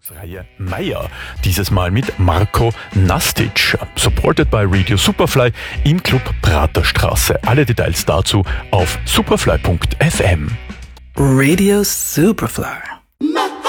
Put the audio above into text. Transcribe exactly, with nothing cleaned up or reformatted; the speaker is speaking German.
Freie Meier, dieses Mal mit Marco Nastic, supported by Radio Superfly im Club Praterstraße. Alle Details dazu auf superfly punkt f m. Radio Superfly.